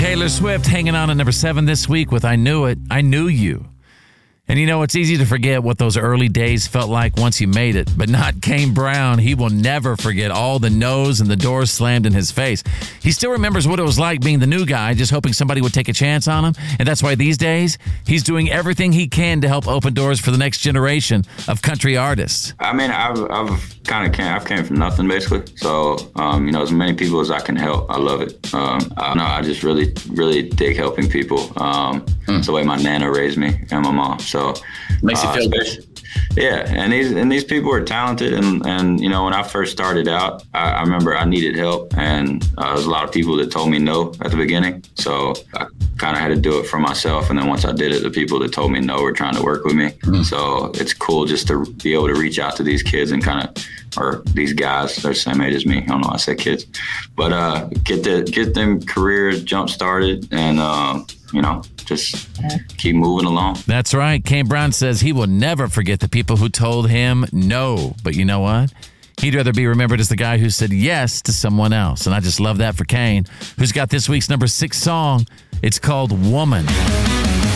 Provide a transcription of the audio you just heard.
Taylor Swift hanging on at number 7 this week with I Knew It, I Knew You. And you know, it's easy to forget what those early days felt like once you made it, but not Kane Brown. He will never forget all the no's and the doors slammed in his face. He still remembers what it was like being the new guy, just hoping somebody would take a chance on him. And that's why these days, he's doing everything he can to help open doors for the next generation of country artists. I mean, I've came from nothing, basically. So, as many people as I can help, I love it. I just really, really dig helping people. It's the way my nana raised me and my mom. So makes you feel good. Yeah, and these people are talented, and when I first started out, I remember I needed help, and there was a lot of people that told me no at the beginning. So I kind of had to do it for myself, and then once I did it, the people that told me no were trying to work with me. Mm-hmm. So it's cool just to be able to reach out to these kids and or these guys, they're the same age as me. I don't know why I said kids, but get them careers jump started, and just keep moving along. That's right. Kane Brown says he will never forget the people who told him no. But you know what? He'd rather be remembered as the guy who said yes to someone else. And I just love that for Kane, who's got this week's number 6 song. It's called Woman.